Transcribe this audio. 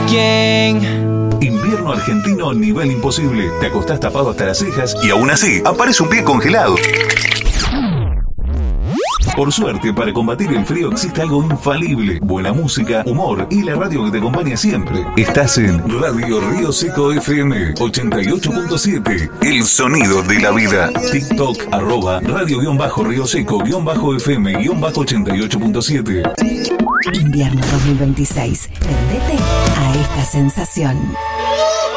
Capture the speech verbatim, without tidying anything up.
alguien. Invierno argentino nivel imposible. Te acostás tapado hasta las cejas y aún así aparece un pie congelado. Por suerte, para combatir el frío existe algo infalible: buena música, humor y la radio que te acompaña siempre. Estás en Radio Río Seco F M ochenta y ocho punto siete. El sonido de la vida. TikTok, arroba radio-río seco-fm ochenta y ocho punto siete. Invierno dos mil veintiséis. Prendete a esta sensación.